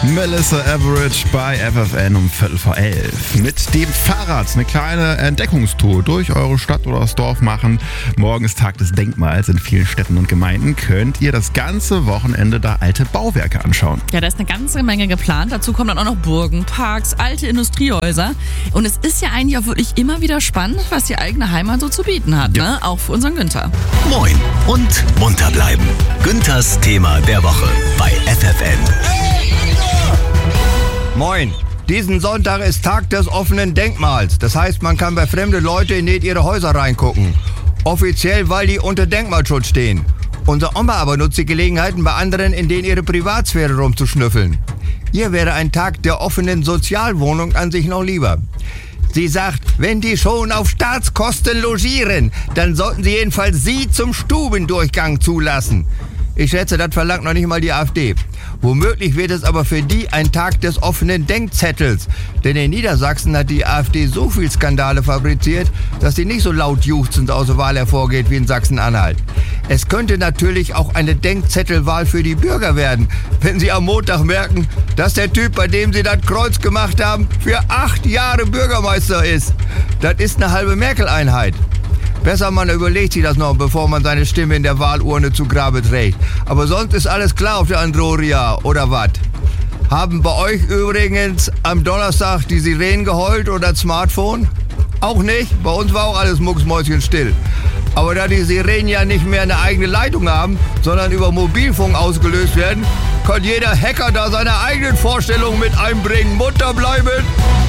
Melissa Etheridge bei FFN um 11:15. Mit dem Fahrrad eine kleine Entdeckungstour durch eure Stadt oder das Dorf machen. Morgen ist Tag des Denkmals. In vielen Städten und Gemeinden könnt ihr das ganze Wochenende da alte Bauwerke anschauen. Ja, da ist eine ganze Menge geplant. Dazu kommen dann auch noch Burgen, Parks, alte Industriehäuser. Und es ist ja eigentlich auch wirklich immer wieder spannend, was die eigene Heimat so zu bieten hat, Ja. ne? Auch für unseren Günther. Moin und munter bleiben. Günthers Thema der Woche bei FFN. Moin. Diesen Sonntag ist Tag des offenen Denkmals. Das heißt, man kann bei fremde Leute in ihre Häuser reingucken. Offiziell, weil die unter Denkmalschutz stehen. Unser Oma aber nutzt die Gelegenheiten bei anderen, in denen ihre Privatsphäre rumzuschnüffeln. Ihr wäre ein Tag der offenen Sozialwohnung an sich noch lieber. Sie sagt, wenn die schon auf Staatskosten logieren, dann sollten sie jedenfalls sie zum Stubendurchgang zulassen. Ich schätze, das verlangt noch nicht mal die AfD. Womöglich wird es aber für die ein Tag des offenen Denkzettels. Denn in Niedersachsen hat die AfD so viel Skandale fabriziert, dass sie nicht so laut juchzend aus der Wahl hervorgeht wie in Sachsen-Anhalt. Es könnte natürlich auch eine Denkzettelwahl für die Bürger werden, wenn sie am Montag merken, dass der Typ, bei dem sie das Kreuz gemacht haben, für 8 Jahre Bürgermeister ist. Das ist eine halbe Merkel-Einheit. Besser, man überlegt sich das noch, bevor man seine Stimme in der Wahlurne zu Grabe trägt. Aber sonst ist alles klar auf der Androria, oder was? Haben bei euch übrigens am Donnerstag die Sirenen geheult oder das Smartphone? Auch nicht? Bei uns war auch alles mucksmäuschenstill. Aber da die Sirenen ja nicht mehr eine eigene Leitung haben, sondern über Mobilfunk ausgelöst werden, kann jeder Hacker da seine eigenen Vorstellungen mit einbringen. Munter bleiben!